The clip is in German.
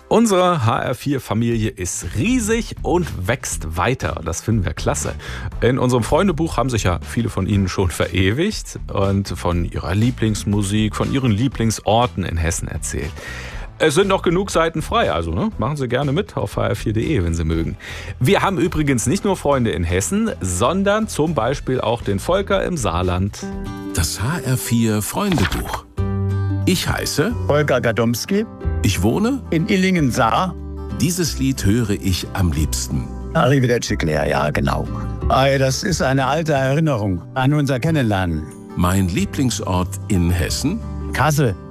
Unsere HR4-Familie ist riesig und wächst weiter. Das finden wir klasse. In unserem Freundebuch haben sich ja viele von Ihnen schon verewigt und von ihrer Lieblingsmusik, von ihren Lieblingsorten in Hessen erzählt. Es sind noch genug Seiten frei, also machen Sie gerne mit auf hr4.de, wenn Sie mögen. Wir haben übrigens nicht nur Freunde in Hessen, sondern zum Beispiel auch den Volker im Saarland. Das HR4-Freundebuch. Ich heiße Holger Gadomski. Ich wohne In Illingen-Saar. Dieses Lied höre ich am liebsten. Arrivederci Claire, ja genau. Das ist eine alte Erinnerung an unser Kennenlernen. Mein Lieblingsort in Hessen? Kassel.